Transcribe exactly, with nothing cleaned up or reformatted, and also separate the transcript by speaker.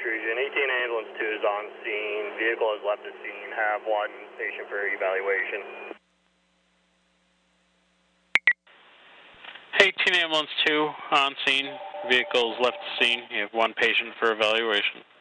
Speaker 1: intrusion. eighteen ambulance two is on scene. Vehicle has left the scene. Have one patient for evaluation.
Speaker 2: eighteen ambulance two on scene. Vehicles left the scene. You have one patient for evaluation.